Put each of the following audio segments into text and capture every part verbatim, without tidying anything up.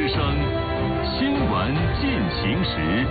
声，新闻进行时。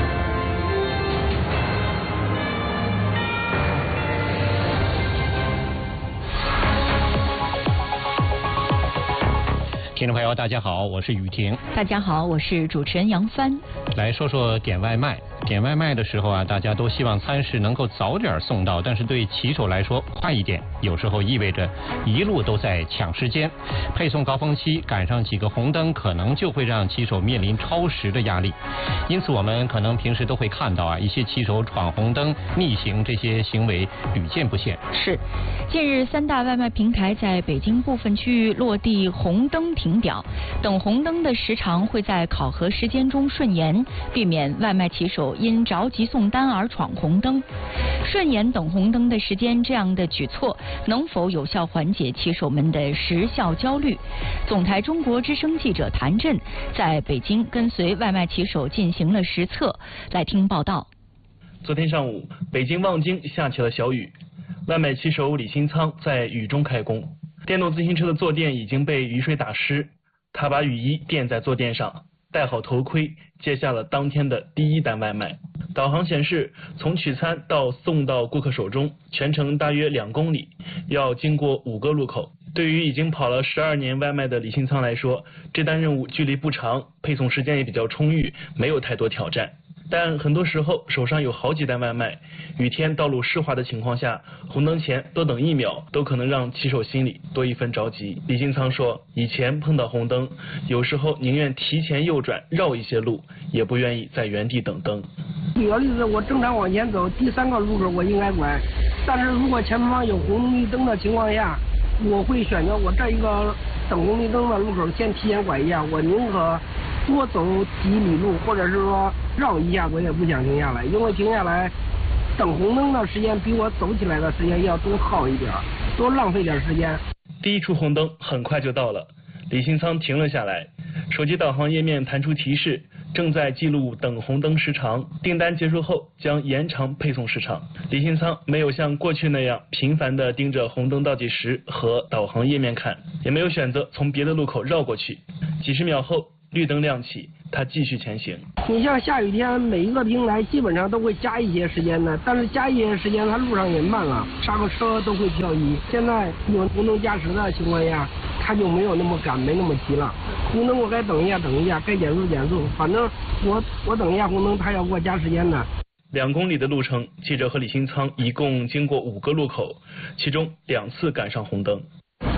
听众朋友，大家好，我是雨婷。 大家好，我是主持人杨帆。 来说说点外卖。点外卖的时候啊，大家都希望餐食能够早点送到，但是对骑手来说，快一点有时候意味着一路都在抢时间。配送高峰期赶上几个红灯，可能就会让骑手面临超时的压力。因此，我们可能平时都会看到啊，一些骑手闯红灯、逆行这些行为屡见不鲜。 是，近日三大外卖平台在北京部分区域落地红灯停表，等红灯的时长会在考核时间中顺延，避免外卖骑手因着急送单而闯红灯。顺延等红灯的时间，这样的举措能否有效缓解骑手们的时效焦虑？总台中国之声记者谭震在北京跟随外卖骑手进行了实测，来听报道。 昨天上午，北京望京下起了小雨，外卖骑手李新仓在雨中开工，电动自行车的坐垫已经被雨水打湿，他把雨衣垫在坐垫上，戴好头盔，接下了当天的第一单外卖。导航显示，从取餐到送到顾客手中，全程大约两公里，要经过五个路口。对于已经跑了十二年外卖的李新仓来说，这单任务距离不长，配送时间也比较充裕，没有太多挑战。但很多时候手上有好几单外卖，雨天道路湿滑的情况下，红灯前多等一秒都可能让骑手心里多一分着急。李新仓说，以前碰到红灯，有时候宁愿提前右转绕一些路，也不愿意在原地等灯。 举个例子，我正常往前走，第三个路口我应该拐，但是如果前方有红绿灯的情况下，我会选择我这一个等红绿灯的路口先提前拐一下，我宁可多走几里路，或者是说绕一下，我也不想停下来，因为停下来等红灯的时间比我走起来的时间要多耗一点，多浪费点时间。 第一处红灯很快就到了，李新仓停了下来，手机导航页面弹出提示，正在记录等红灯时长，订单结束后将延长配送时长。李新仓没有像过去那样频繁地盯着红灯倒计时和导航页面看，也没有选择从别的路口绕过去。几十秒后，绿灯亮起，他继续前行。 你像下雨天，每一个平台基本上都会加一些时间的，但是加一些时间，它路上也慢了，刹个车都会漂移。现在有红灯加时的情况下，他就没有那么赶，没那么急了。红灯我该等一下，等一下，该减速减速，反正我我等一下红灯，他要给我加时间的。 两公里的路程，记者和李新仓一共经过五个路口，其中两次赶上红灯。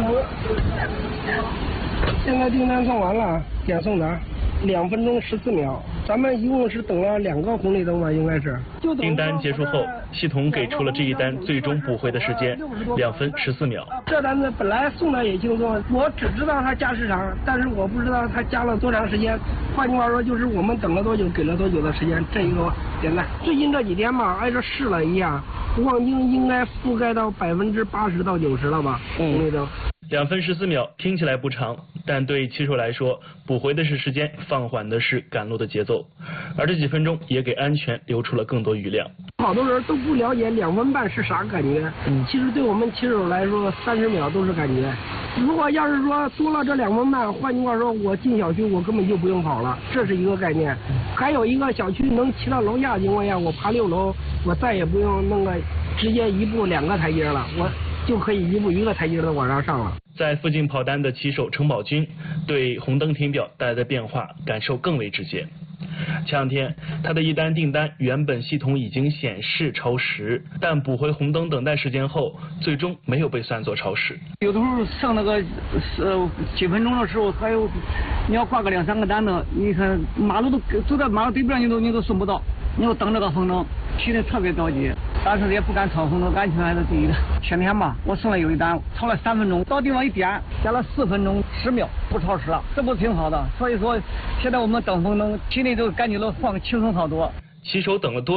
现在订单送完了，点送达，两分钟十四秒。咱们一共是等了两个红绿灯吧，应该是。 订单结束后，系统给出了这一单最终补回的时间，两分十四秒。 这单子本来送的也轻松，我只知道它加时长，但是我不知道它加了多长时间。换句话说，就是我们等了多久，给了多久的时间，这一个简单。最近这几天吧，挨着试了一下，望京应该覆盖到百分之八十到九十了吧，红绿灯。 两分十四秒听起来不长，但对骑手来说，补回的是时间，放缓的是赶路的节奏，而这几分钟也给安全留出了更多余量。 好多人都不了解两分半是啥感觉，嗯，其实对我们骑手来说，三十秒都是感觉。如果要是说多了这两分半，换句话说，我进小区我根本就不用跑了，这是一个概念。还有一个小区能骑到楼下的情况下，我爬六楼，我再也不用弄个直接一步两个台阶了，我就可以一步一个台阶的往上上了。 在附近跑单的骑手程宝军对红灯停表带来的变化感受更为直接。前两天他的一单订单原本系统已经显示超时，但补回红灯等待时间后，最终没有被算作超时。 有的时候剩那个呃几分钟的时候，还有你要挂个两三个单的，你看马路都走在马路对边你都你都送不到，你要等这个红灯，心里特别着急，但是也不敢闯红灯，安全还是第一的。前天吧，我送了有一单，超了三分钟，到地方一点，加了四分钟十秒，不超时了，这不挺好的？所以说，现在我们等红灯，心里就感觉到放轻松好多。 骑手等了多久，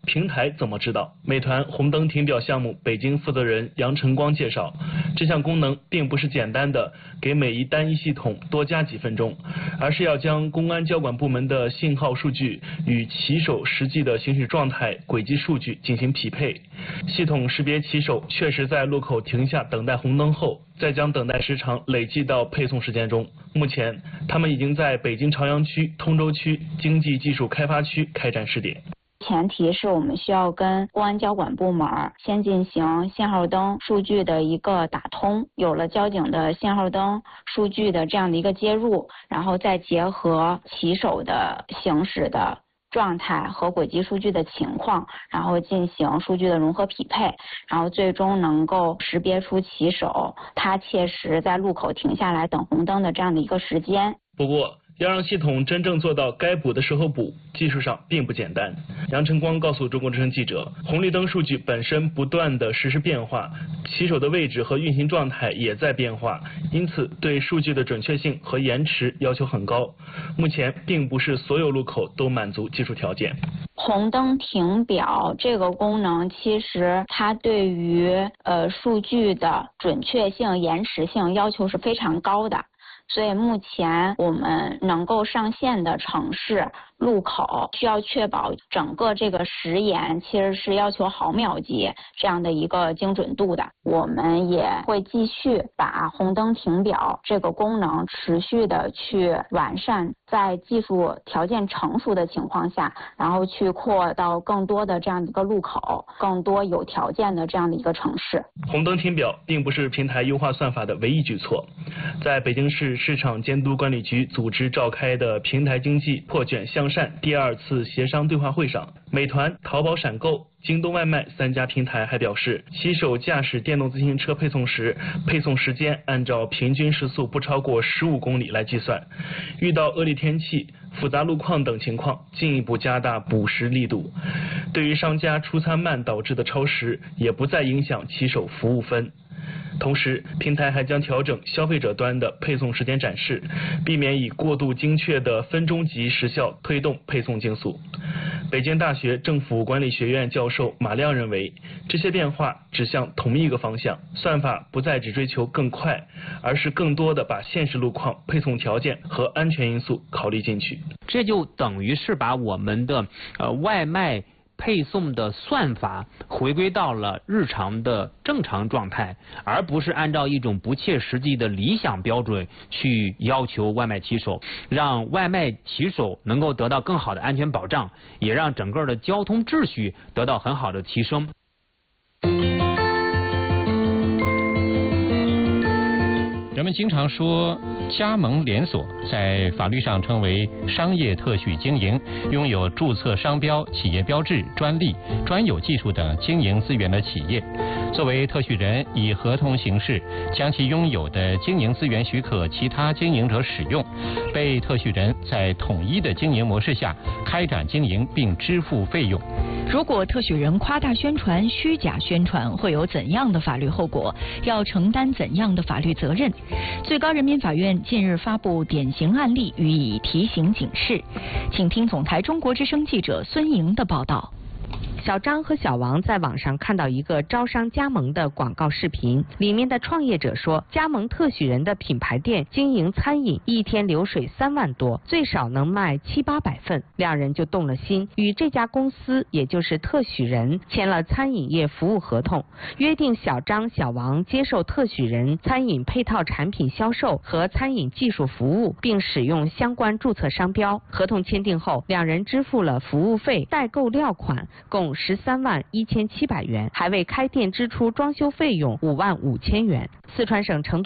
平台怎么知道？美团红灯停表项目北京负责人杨晨光介绍，这项功能并不是简单的给每一单一系统多加几分钟，而是要将公安交管部门的信号数据与骑手实际的行驶状态、轨迹数据进行匹配。系统识别骑手确实在路口停下等待红灯后，再将等待时长累计到配送时间中。目前，他们已经在北京朝阳区、通州区经济技术开发区开展试点。 前提是我们需要跟公安交管部门先进行信号灯数据的一个打通，有了交警的信号灯数据的这样的一个接入，然后再结合骑手的行驶的状态和轨迹数据的情况，然后进行数据的融合匹配，然后最终能够识别出骑手他切实在路口停下来等红灯的这样的一个时间。 不过，要让系统真正做到该补的时候补，技术上并不简单。杨晨光告诉中国之声记者，红绿灯数据本身不断的实时变化，骑手的位置和运行状态也在变化，因此对数据的准确性和延迟要求很高。目前并不是所有路口都满足技术条件。 红灯停表这个功能，其实它对于呃数据的准确性、延迟性要求是非常高的。所以目前我们能够上线的城市路口，需要确保整个这个时延其实是要求毫秒级这样的一个精准度的。我们也会继续把红灯停表这个功能持续的去完善，在技术条件成熟的情况下，然后去扩到更多的这样的一个路口，更多有条件的这样的一个城市。 红灯停表并不是平台优化算法的唯一举措，在北京市市场监督管理局组织召开的平台经济破卷向善第二次协商对话会上，美团、淘宝闪购、京东外卖三家平台还表示，骑手驾驶电动自行车配送时，配送时间按照平均时速不超过十五公里来计算，遇到恶劣天气、复杂路况等情况，进一步加大补时力度。对于商家出餐慢导致的超时，也不再影响骑手服务分。同时，平台还将调整消费者端的配送时间展示，避免以过度精确的分钟级时效推动配送竞速。北京大学政府管理学院教授马亮认为，这些变化指向同一个方向，算法不再只追求更快，而是更多的把现实路况、配送条件和安全因素考虑进去。 这就等于是把我们的呃外卖配送的算法回归到了日常的正常状态，而不是按照一种不切实际的理想标准去要求外卖骑手，让外卖骑手能够得到更好的安全保障，也让整个的交通秩序得到很好的提升。 人们经常说加盟连锁，在法律上称为商业特许经营，拥有注册商标、企业标志、专利、专有技术等经营资源的企业。作为特许人，以合同形式将其拥有的经营资源许可其他经营者使用，被特许人在统一的经营模式下开展经营并支付费用。 如果特许人夸大宣传、虚假宣传，会有怎样的法律后果？要承担怎样的法律责任？最高人民法院近日发布典型案例，予以提醒警示。请听总台中国之声记者孙莹的报道。 小张和小王在网上看到一个招商加盟的广告视频，里面的创业者说，加盟特许人的品牌店经营餐饮，一天流水三万多，最少能卖七八百份。两人就动了心，与这家公司，也就是特许人，签了餐饮业服务合同，约定小张、小王接受特许人餐饮配套产品销售和餐饮技术服务，并使用相关注册商标。合同签订后，两人支付了服务费、代购料款，共十三万一千七百元，还为开店支出装修费用五万五千元。四川省成都